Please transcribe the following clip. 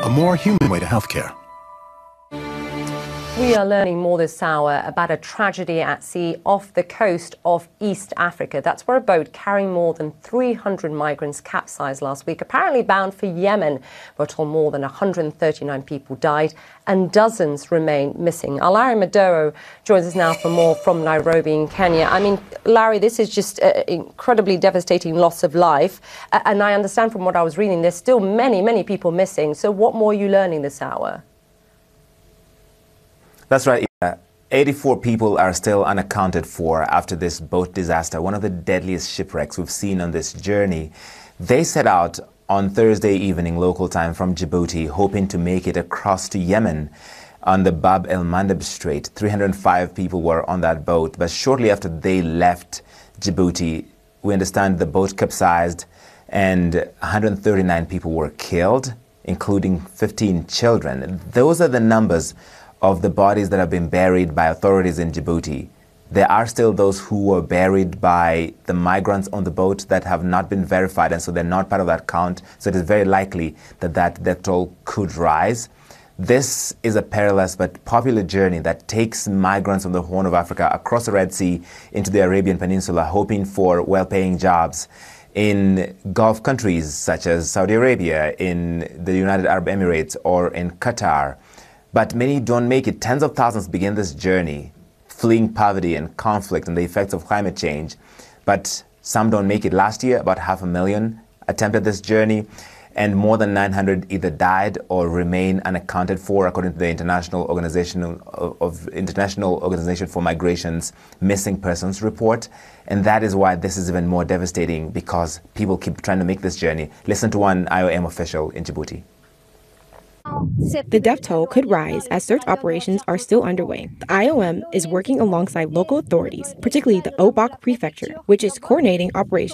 more human way to healthcare. We are learning more this hour about a tragedy at sea off the coast of East Africa. That's where a boat carrying more than 300 migrants capsized last week, apparently bound for Yemen. We're told more than 139 people died and dozens remain missing. Our Larry Maduro joins us now for more from Nairobi in Kenya. I mean, Larry, this is just an incredibly devastating loss of life. And I understand from what I was reading, there's still many, many people missing. So what more are you learning this hour? That's right. 84 people are still unaccounted for after this boat disaster, one of the deadliest shipwrecks we've seen on this journey. They set out on Thursday evening local time from Djibouti, hoping to make it across to Yemen on the Bab el Mandeb Strait. 305 people were on that boat, but shortly after they left Djibouti, we understand the boat capsized and 139 people were killed, including 15 children. Those are the numbers of the bodies that have been buried by authorities in Djibouti. There are still those who were buried by the migrants on the boat that have not been verified, and so they're not part of that count. So it is very likely that that death toll could rise. This is a perilous but popular journey that takes migrants from the Horn of Africa across the Red Sea into the Arabian Peninsula, hoping for well-paying jobs in Gulf countries such as Saudi Arabia, in the United Arab Emirates, or in Qatar. But many don't make it. Tens of thousands begin this journey, fleeing poverty and conflict and the effects of climate change. But some don't make it. Last year, about 500,000 attempted this journey, and more than 900 either died or remain unaccounted for, according to the International Organization for Migration's Missing Persons Report. And that is why this is even more devastating, because people keep trying to make this journey. Listen to one IOM official in Djibouti. The death toll could rise as search operations are still underway. The IOM is working alongside local authorities, particularly the Obok Prefecture, which is coordinating operations